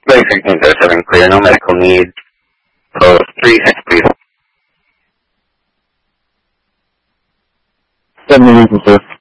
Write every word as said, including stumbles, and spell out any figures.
Going sixteen zero seven, clear, no medical need. Post three six, please. seventy, sir.